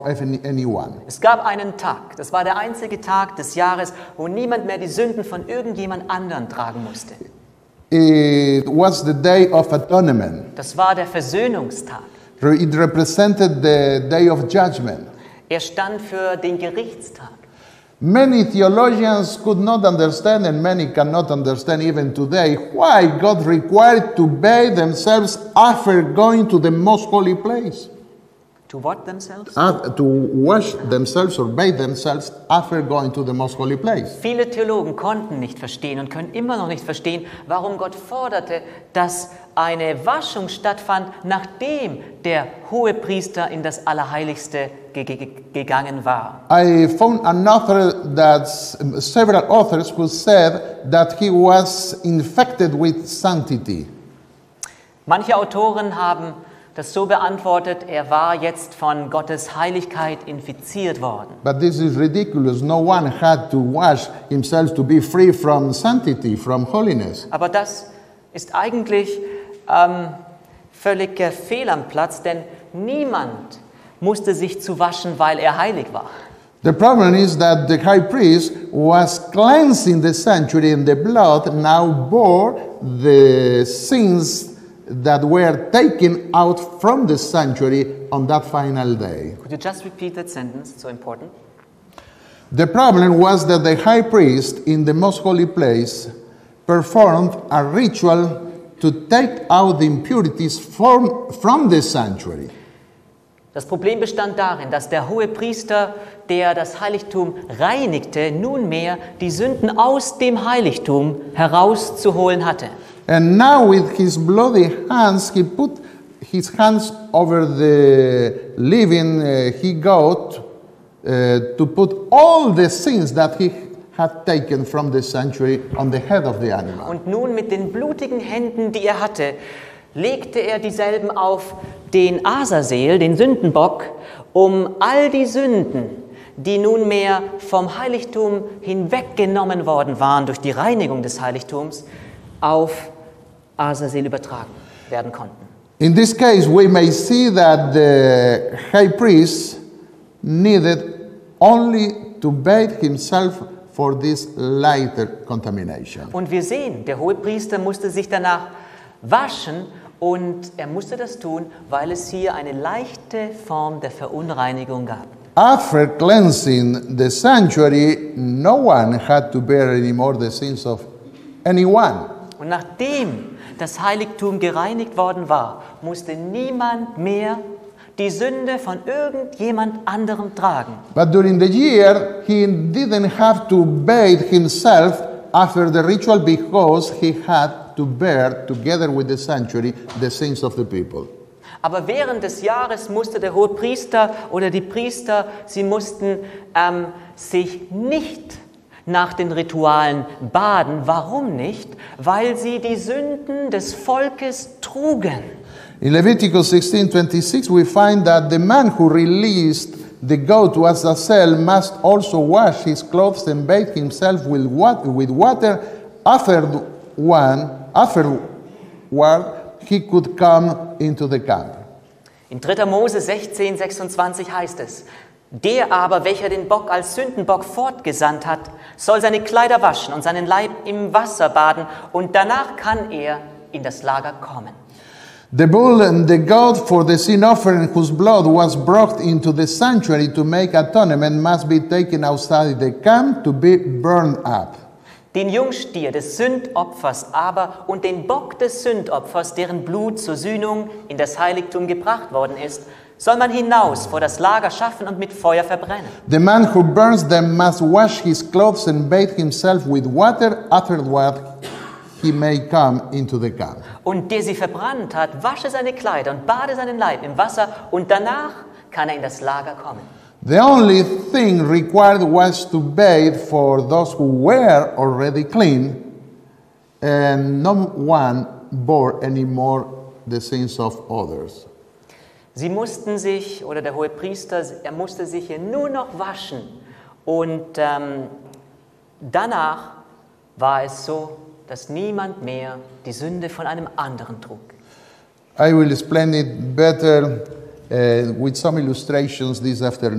anyone. Es gab einen Tag, das war der einzige Tag des Jahres, wo niemand mehr die Sünden von irgendjemand anderen tragen musste. It was the Day of Atonement. Das war der Versöhnungstag. It represented the Day of Judgment. Er stand für den Gerichtstag. Many theologians could not understand, and many cannot understand even today, why God required to bathe themselves after going to the most holy place. To what themselves? To wash themselves or bathe themselves after going to the most holy place. Viele Theologen konnten nicht verstehen und können immer noch nicht verstehen, warum Gott forderte, dass eine Waschung stattfand, nachdem der Hohepriester in das Allerheiligste gegangen war. I found an author several authors who said that he was infected with sanctity. Manche Autoren haben das so beantwortet, er war jetzt von Gottes Heiligkeit infiziert worden. But this is ridiculous. No one had to wash himself to be free from sanctity, from holiness. Aber das ist eigentlich völlig fehl am Platz, denn niemand musste sich zu waschen, weil er heilig war. The problem is that the high priest was cleansing the sanctuary, and the blood now bore the sins that were taken out from the sanctuary on that final day. Could you just repeat that sentence? It's so important. The problem was that the high priest in the most holy place performed a ritual to take out the impurities from the sanctuary. Das Problem bestand darin, dass der Hohepriester, der das Heiligtum reinigte, nunmehr die Sünden aus dem Heiligtum herauszuholen hatte. And now with his bloody hands, he put his hands over the living he-goat to put all the sins that he had taken from the sanctuary on the head of the animal. Und nun mit den blutigen Händen, die er hatte, legte er dieselben auf den Azazel, den Sündenbock, um all die Sünden, die nunmehr vom Heiligtum hinweggenommen worden waren durch die Reinigung des Heiligtums, auf Azazel übertragen werden konnten. In this case, we may see that the high priest needed only to bathe himself for this lighter contamination. Und wir sehen, der Hohepriester musste sich danach waschen und er musste das tun, weil es hier eine leichte Form der Verunreinigung gab. After cleansing the sanctuary, no one had to bear anymore the sins of anyone. Und nachdem das Heiligtum gereinigt worden war, musste niemand mehr die Sünde von irgendjemand anderem tragen. But during the year, he didn't have to bathe himself after the ritual because he had to bear, together with the sanctuary, the sins of the people. Aber während des Jahres musste der Hohepriester oder die Priester, sie mussten sich nicht nach den Ritualen baden. Warum nicht? Weil sie die Sünden des Volkes trugen. In Leviticus 16:26, we find that the man who released the goat to Azazel must also wash his clothes and bathe himself with water. Afterward, he could come into the camp. In 3. Mose 16:26 heißt es: Der aber, welcher den Bock als Sündenbock fortgesandt hat, soll seine Kleider waschen und seinen Leib im Wasser baden, und danach kann er in das Lager kommen. The bull and the goat for the sin offering, whose blood was brought into the sanctuary to make atonement, must be taken outside the camp to be burned up. Den Jungstier des Sündopfers aber und den Bock des Sündopfers, deren Blut zur Sühnung in das Heiligtum gebracht worden ist, soll man hinaus vor das Lager schaffen und mit Feuer verbrennen. The man who burns them must wash his clothes and bathe himself with water. Afterward, he may come into the camp. Und der sie verbrannt hat, wasche seine Kleider und bade seinen Leib im Wasser, und danach kann er in das Lager kommen. The only thing required was to bathe for those who were already clean, and no one bore anymore the sins of others. Sie mussten sich, oder der Hohepriester, er musste sich hier nur noch waschen, und danach war es so, dass niemand mehr die Sünde von einem anderen trug. I will explain it better with some illustrations this afternoon.